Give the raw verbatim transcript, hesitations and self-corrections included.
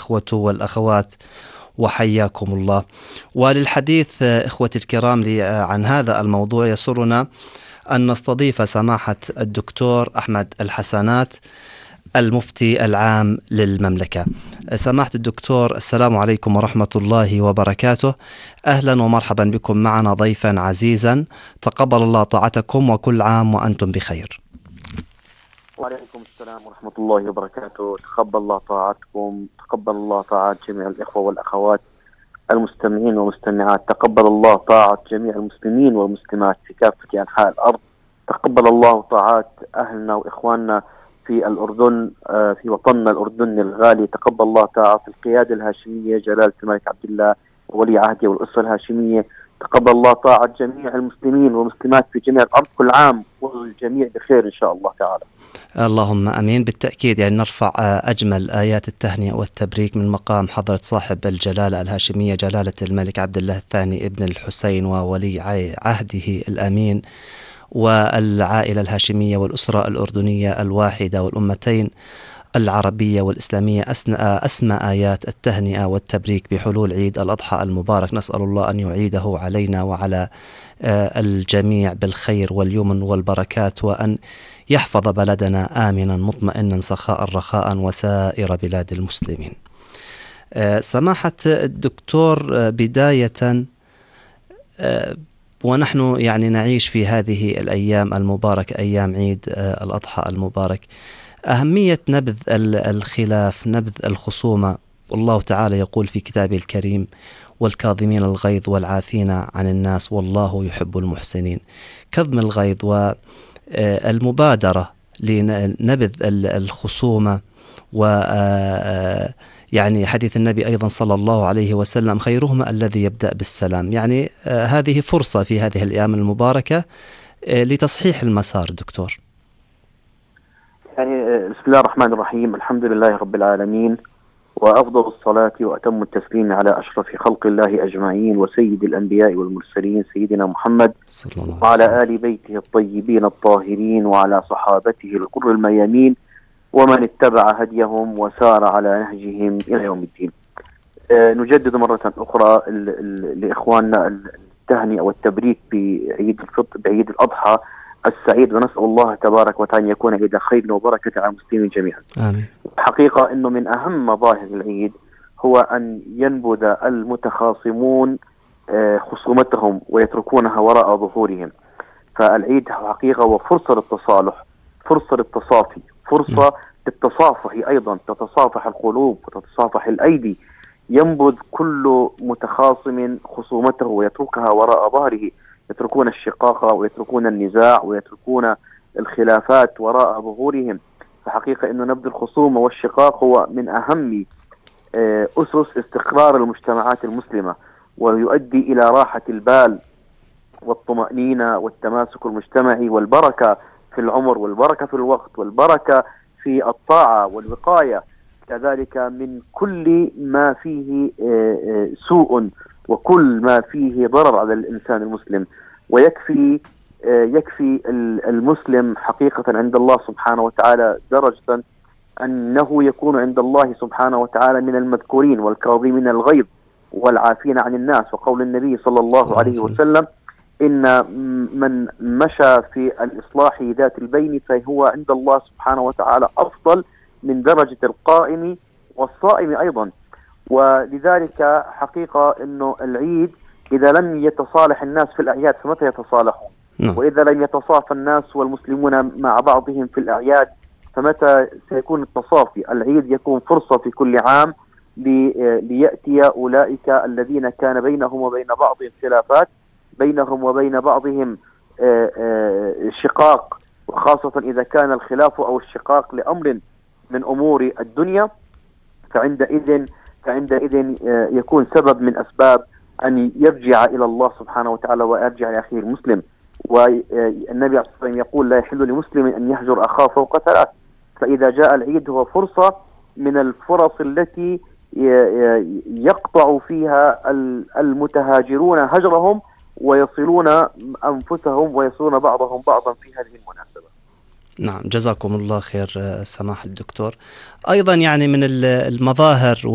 الإخوة والأخوات وحياكم الله. وللحديث إخوتي الكرام عن هذا الموضوع يسرنا أن نستضيف سماحة الدكتور أحمد الحسنات المفتي العام للمملكة. سماحة الدكتور، السلام عليكم ورحمة الله وبركاته. أهلا ومرحبا بكم معنا ضيفا عزيزا، تقبل الله طاعتكم وكل عام وأنتم بخير. وعليكم السلام ورحمة الله وبركاته. تقبل الله طاعتكم، تقبل الله طاعات جميع الإخوة والأخوات المستمعين والمستمعات، تقبل الله طاعة جميع المسلمين والمسلمات في كافة أنحاء الأرض، تقبل الله طاعات أهلنا وإخواننا في الأردن، في وطننا الأردني الغالي، تقبل الله طاعة القيادة الهاشمية جلالة الملك عبد الله ولي عهده والأسرة الهاشمية، تقبل الله طاعة جميع المسلمين والمسلمات في جميع الأرض. كل عام والجميع بخير إن شاء الله تعالى. اللهم أمين. بالتأكيد يعني نرفع أجمل آيات التهنئة والتبريك من مقام حضرة صاحب الجلالة الهاشمية جلالة الملك عبد الله الثاني ابن الحسين وولي عهده الأمين، والعائلة الهاشمية والأسرة الأردنية الواحدة والأمتين العربية والإسلامية أسمى آيات التهنئة والتبريك بحلول عيد الأضحى المبارك. نسأل الله أن يعيده علينا وعلى الجميع بالخير واليمن والبركات، وأن يحفظ بلدنا آمنا مطمئنا سخاء رخاء وسائر بلاد المسلمين. سماحة الدكتور، بداية ونحن يعني نعيش في هذه الأيام المباركة، أيام عيد الأضحى المبارك، أهمية نبذ الخلاف، نبذ الخصومة. والله تعالى يقول في كتابه الكريم: والكاظمين الغيظ والعافين عن الناس والله يحب المحسنين. كظم الغيظ والمبادرة لنبذ الخصومة، و يعني حديث النبي أيضا صلى الله عليه وسلم: خيرهما الذي يبدأ بالسلام. يعني هذه فرصة في هذه الأيام المباركة لتصحيح المسار. دكتور، يعني بسم الله الرحمن الرحيم، الحمد لله رب العالمين، وأفضل الصلاة وأتم التسليم على أشرف خلق الله أجمعين وسيد الأنبياء والمرسلين سيدنا محمد وعلى آل بيته الطيبين الطاهرين وعلى صحابته الغر الميامين ومن اتبع هديهم وسار على نهجهم إلى يوم الدين. أه نجدد مرة أخرى لإخواننا التهنئة والتبريك بعيد الفطر، بعيد الأضحى السعيد، ونسأل الله تبارك وتعالى أن يكون عيد خير وبركة على المسلمين جميعا. آمين. حقيقة أنه من أهم مظاهر العيد هو أن ينبذ المتخاصمون خصومتهم ويتركونها وراء ظهورهم. فالعيد حقيقة هو فرصة للتصالح، فرصة للتصافي، فرصة للتصافح أيضا، تتصافح القلوب وتتصافح الأيدي. ينبذ كل متخاصم خصومته ويتركها وراء ظهره، يتركون الشقاق ويتركون النزاع ويتركون الخلافات وراء ظهورهم. فحقيقة أنه نبذ الخصومة والشقاق هو من أهم أسس استقرار المجتمعات المسلمة، ويؤدي إلى راحة البال والطمأنينة والتماسك المجتمعي والبركة في العمر والبركة في الوقت والبركة في الطاعة والوقاية، كذلك من كل ما فيه سوء وكل ما فيه ضرر على الإنسان المسلم. ويكفي يكفي المسلم حقيقة عند الله سبحانه وتعالى درجة أنه يكون عند الله سبحانه وتعالى من المذكورين والكاظمين الغيظ والعافين عن الناس. وقول النبي صلى الله عليه وسلم: إن من مشى في الإصلاح ذات البين فهو عند الله سبحانه وتعالى أفضل من درجة القائم والصائم أيضا. ولذلك حقيقة أنه العيد إذا لم يتصالح الناس في الأعياد فمتى يتصالحون؟ وإذا لم يتصافى الناس والمسلمون مع بعضهم في الأعياد فمتى سيكون التصافي؟ العيد يكون فرصة في كل عام ليأتي أولئك الذين كان بينهم وبين بعضهم خلافات، بينهم وبين بعضهم شقاق، وخاصة إذا كان الخلاف أو الشقاق لأمر من أمور الدنيا، فعندئذ فعندئذ يكون سبب من أسباب أن يرجع إلى الله سبحانه وتعالى ويرجع لأخيه المسلم. والنبي عليه الصلاة والسلام يقول: لا يحل لمسلم أن يهجر أخاه فوق ثلاث. فإذا جاء العيد هو فرصة من الفرص التي يقطع فيها المتهاجرون هجرهم ويصلون أنفسهم ويصلون بعضهم بعضا في هذه المناسبة. نعم، جزاكم الله خير سماحة الدكتور. أيضا يعني من المظاهر